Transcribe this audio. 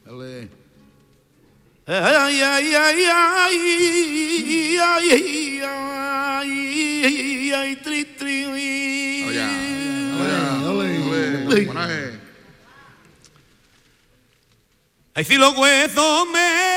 Dale. Ay, ay, ay, ay, ay, ay, ay, tri, tri. Oye. Ay, si los huesos me